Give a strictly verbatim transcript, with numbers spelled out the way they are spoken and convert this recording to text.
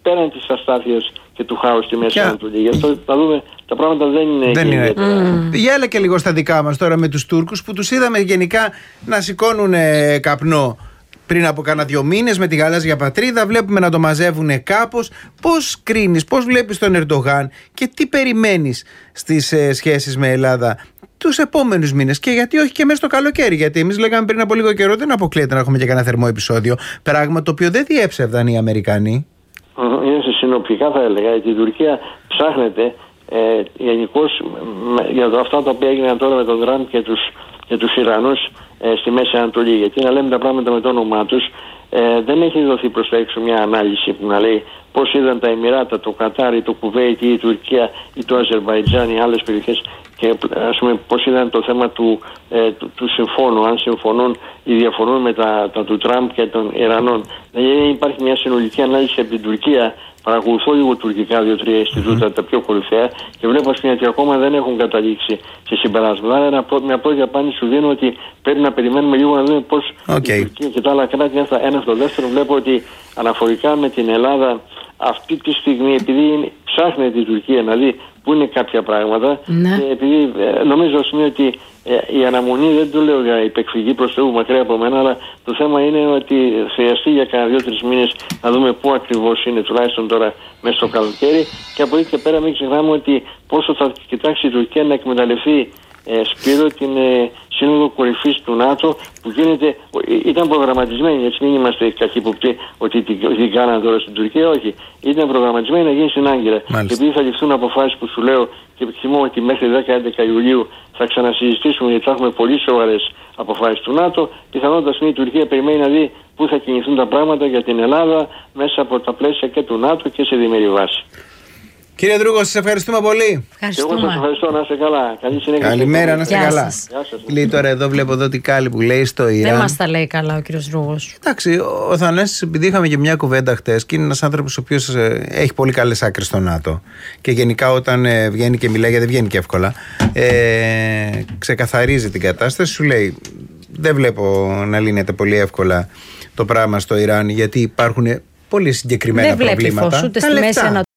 πέραν της αστάθειας και του χάους στη Μέση Ανατολή. Γι' αυτό θα δούμε, τα πράγματα δεν είναι. Δεν είναι. Mm. Για έλα και λίγο στα δικά μας τώρα με τους Τούρκους, που τους είδαμε γενικά να σηκώνουν καπνό πριν από κάνα δύο μήνες με τη γαλάζια πατρίδα. Βλέπουμε να το μαζεύουν κάπως. Πώς κρίνεις, πώς βλέπεις τον Ερντογάν και τι περιμένεις στις ε, σχέσεις με Ελλάδα τους επόμενους μήνες, και γιατί όχι και μέσα στο καλοκαίρι? Γιατί εμείς λέγαμε πριν από λίγο καιρό δεν αποκλείεται να έχουμε και κανένα θερμό επεισόδιο. Πράγμα το οποίο δεν διέψευδαν οι Αμερικανοί. Είναι συνοπτικά, θα έλεγα, γιατί η Τουρκία ψάχνεται ε, γενικώς για το, αυτά τα οποία έγιναν τώρα με τον Τραμπ και τους, και τους Ιρανούς ε, στη Μέση Ανατολή. Γιατί να λέμε τα πράγματα με το όνομά τους, ε, δεν έχει δοθεί προς τα έξω μια ανάλυση που να λέει πώς είδαν τα Εμιράτα, το Κατάρι, το Κουβέιτ ή η Τουρκία ή το Αζερβαϊτζάν ή άλλες περιοχές, και ας πούμε πώς είδαν το θέμα του, ε, του, του συμφώνου, αν συμφωνούν ή διαφωνούν με τα, τα του Τραμπ και των Ιρανών. Δηλαδή υπάρχει μια συνολική ανάλυση από την Τουρκία. Παρακολουθώ λίγο τουρκικά δύο-τρία Ινστιτούτα, mm. τα πιο κορυφαία, και βλέπω ας πούμε ότι ακόμα δεν έχουν καταλήξει σε συμπεράσματα. Άρα μια πρώτη απάντηση σου δίνω ότι πρέπει να περιμένουμε λίγο να δούμε πώς okay. η Τουρκία και τα άλλα κράτη. Ένα στο δεύτερο, βλέπω ότι αναφορικά με την Ελλάδα αυτή τη στιγμή, επειδή ψάχνεται η Τουρκία να δει πού είναι κάποια πράγματα, ναι. και επειδή ε, νομίζω ας πούμε ότι ε, η αναμονή, δεν το λέω για υπεκφυγή προς Θεού μακριά από μένα, αλλά το θέμα είναι ότι χρειαστεί για κάνα δύο-τρεις μήνες να δούμε πού ακριβώς είναι, τουλάχιστον τώρα μέσα στο καλοκαίρι, και από εκεί και πέρα μην ξεχνάμε ότι πόσο θα κοιτάξει η Τουρκία να εκμεταλλευτεί ε, Σπύρο την ε, Σύνοδο Κορυφής του ΝΑΤΟ που γίνεται, ε, ήταν προγραμματισμένη, έτσι μην είμαστε καχύποπτοι ότι την, την κάναν τώρα στην Τουρκία, όχι, ήταν προγραμματισμένη να γίνει στην Άγκυρα. Και επειδή θα ληφθούν αποφάσεις που σου λέω και επιθυμώ ότι μέχρι δέκα έντεκα Ιουλίου θα ξανασυζητήσουμε, γιατί θα έχουμε πολύ σοβαρές αποφάσεις του ΝΑΤΟ, πιθανότατα η Τουρκία περιμένει να δει πού θα κινηθούν τα πράγματα για την Ελλάδα μέσα από τα πλαίσια και του ΝΑΤΟ και σε διμερή βάση. Κύριε Δρούγο, σας ευχαριστούμε πολύ. Ευχαριστούμε. Εγώ σας ευχαριστώ, να είστε καλά. Καλή συνέχεια. Καλημέρα, να είστε Γεια καλά. σας. Λέει τώρα εδώ, βλέπω εδώ τι κάλλη που λέει στο Ιράν. Δεν μας τα λέει καλά ο κύριος Δρούγος. Εντάξει, ο Θανάσης, επειδή είχαμε και μια κουβέντα χτες, και είναι ένας άνθρωπος ο οποίος ε, έχει πολύ καλές άκρες στο ΝΑΤΟ. Και γενικά όταν ε, βγαίνει και μιλάει, γιατί δεν βγαίνει και εύκολα, ε, ξεκαθαρίζει την κατάσταση. Σου λέει, δεν βλέπω να λύνεται πολύ εύκολα το πράγμα στο Ιράν, γιατί υπάρχουν πολύ συγκεκριμένα δεν προβλήματα. Δεν βλέπει φως ούτε στη Μέση Ανατολή.